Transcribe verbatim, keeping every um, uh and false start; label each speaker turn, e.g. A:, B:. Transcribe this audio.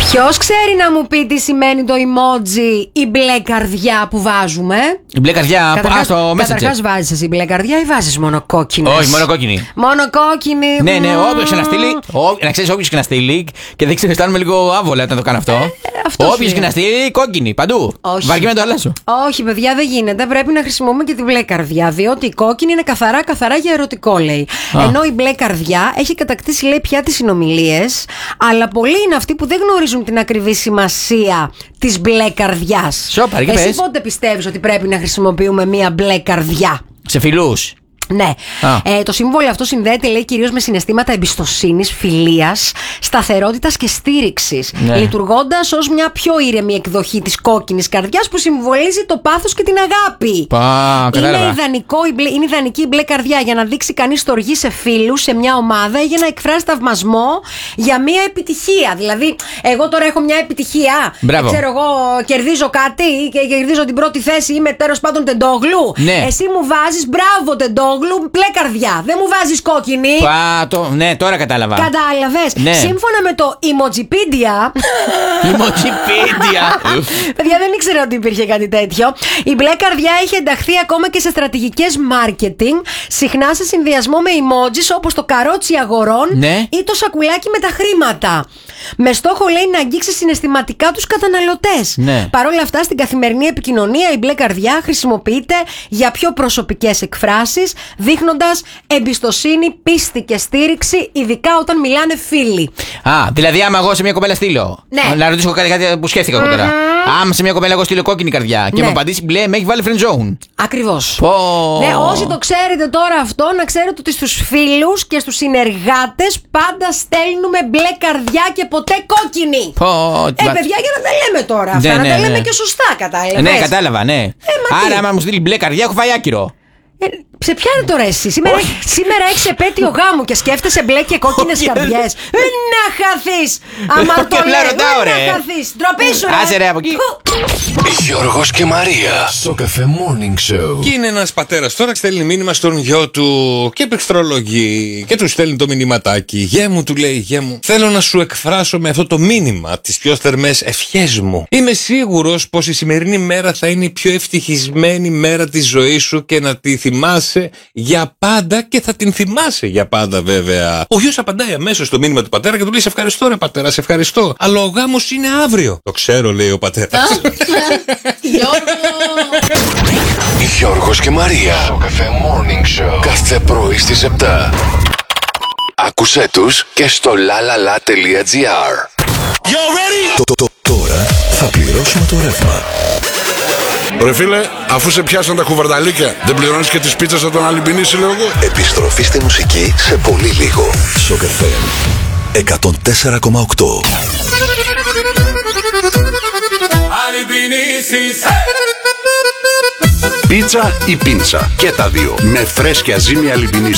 A: Ποιος ξέρει να μου πει τι σημαίνει το emoji η μπλε καρδιά που βάζουμε?
B: Η μπλε καρδιά, καταρχάς, α, στο Messenger.
A: Καταρχάς βάζεις εσύ μπλε καρδιά ή βάζεις μόνο κόκκινες?
B: Όχι, μόνο κόκκινη.
A: Μόνο κόκκινη.
B: Ναι, ναι, όποιος και να στείλει. Να ξέρεις, όποιος και να στείλει. Και δεν ξέρω, αισθάνομαι λίγο άβολα όταν το κάνω αυτό.
A: Ε,
B: όποιος και να στείλει, κόκκινη, παντού. Βαρκεί με το αλλάσω.
A: Όχι, παιδιά, δεν γίνεται. Πρέπει να χρησιμοποιούμε και τη μπλε καρδιά. Διότι η κόκκινη είναι καθαρά, καθαρά για ερωτικό, λέει. Α. Ενώ η μπλε καρδιά έχει κατακτήσει, λέει, πια τις συνομιλίες. Αλλά πολλοί είναι αυτοί που δεν γνωρίζουν την ακριβή σημασία της μπλε καρδιάς.
B: Σοπα,
A: εσύ πες. Πότε πιστεύεις ότι πρέπει να χρησιμοποιούμε μία μπλε καρδιά?
B: Σε φιλούς.
A: Ναι. Ε, το σύμβολο αυτό συνδέεται, λέει, κυρίως με συναισθήματα εμπιστοσύνης, φιλίας, σταθερότητας και στήριξης. Ναι. Λειτουργώντας ως μια πιο ήρεμη εκδοχή της κόκκινης καρδιάς που συμβολίζει το πάθος και την αγάπη.
B: Πα,
A: είναι, ιδανικό, είναι ιδανική η μπλε καρδιά για να δείξει κανείς στοργή σε φίλους, σε μια ομάδα ή για να εκφράσει θαυμασμό για μια επιτυχία. Δηλαδή, εγώ τώρα έχω μια επιτυχία.
B: Μπράβο.
A: Ξέρω εγώ, κερδίζω κάτι και κερδίζω την πρώτη θέση, είμαι τέλος πάντων τεντόγλου.
B: Ναι.
A: Εσύ μου βάζεις μπράβο τεντόγλου. Μπλε καρδιά. Δεν μου βάζεις κόκκινη.
B: Πα, το, ναι, τώρα κατάλαβα.
A: Κατάλαβες.
B: Ναι.
A: Σύμφωνα με το Emojipedia.
B: Emojipedia.
A: Παιδιά, δεν ήξερα ότι υπήρχε κάτι τέτοιο. Η μπλε καρδιά έχει ενταχθεί ακόμα και σε στρατηγικές marketing, συχνά σε συνδυασμό με emojis όπως το καρότσι αγορών, ναι, ή το σακουλάκι με τα χρήματα. Με στόχο, λέει, να αγγίξει συναισθηματικά τους καταναλωτές.
B: Ναι.
A: Παρ' όλα αυτά, στην καθημερινή επικοινωνία η μπλε καρδιά χρησιμοποιείται για πιο προσωπικές εκφράσεις, δείχνοντας εμπιστοσύνη, πίστη και στήριξη, ειδικά όταν μιλάνε φίλοι.
B: Α, δηλαδή, άμα εγώ σε μια κοπέλα στείλω.
A: Ναι.
B: Να ρωτήσω κάτι, κάτι που σκέφτηκα εγώ τώρα. Mm-hmm. Άμα σε μια κοπέλα εγώ στείλω κόκκινη καρδιά και ναι, μου απαντήσει μπλε, με έχει βάλει friend zone.
A: Ακριβώς.
B: Oh.
A: Ναι, όσοι το ξέρετε τώρα αυτό, να ξέρετε ότι στους φίλους και στους συνεργάτες πάντα στέλνουμε μπλε καρδιά και ποτέ κόκκινη.
B: Oh,
A: ε, παιδιά, για να τα λέμε τώρα αυτά. Ναι, να ναι, τα λέμε ναι, και σωστά, κατάλαβες.
B: Ναι, κατάλαβα, ναι. Ε, άρα, άμα μου στείλει μπλε καρδιά, έχω φάει άκυρο.
A: Ε, σε πιάνει τώρα εσύ. Σήμερα, σήμερα έχεις επέτειο γάμου και σκέφτεσαι μπλε και κόκκινες καρδιές. Να χαθείς. Αμαρτωλέ. Να χαθείς. Ντροπή σου, ρε.
B: Άσε ρε από εκεί.
C: Γιώργος και Μαρία στο Καφέ Morning Show.
D: Και είναι ένας πατέρας τώρα, στέλνει μήνυμα στον γιο του και πληκτρολογεί και του στέλνει το μηνυματάκι. Γε μου, του λέει, γε μου, θέλω να σου εκφράσω με αυτό το μήνυμα τις πιο θερμές ευχές μου. Είμαι σίγουρος πως η σημερινή μέρα θα είναι η πιο ευτυχισμένη μέρα της ζωής σου και να τη θυμάσαι για πάντα και θα την θυμάσαι για πάντα, βέβαια. Ο γιος απαντάει αμέσως στο μήνυμα του πατέρα και του λέει, σε ευχαριστώ, ρε πατέρα, σε ευχαριστώ. Αλλά ο γάμος είναι αύριο. Το ξέρω, λέει ο πατέρας.
C: Γιώργος και Μαρία στο Καφέ Morning Show. Κάθε πρωί στις επτά. Άκουσέ τους και στο lalala.gr. Τώρα θα πληρώσουμε το ρεύμα.
E: Ρε φίλε, αφού σε πιάσαν τα κουβαρνταλίκια, δεν πληρώνεις και τις πίτσες να τον αλυμπινίσει, λέω εγώ.
C: Επιστροφή στη μουσική σε πολύ λίγο. Στο Καφέ εκατόν τέσσερα κόμμα οκτώ.
F: Πίτσα ή πίντσα, και τα δύο, με φρέσκια ζύμη αλυμπινής.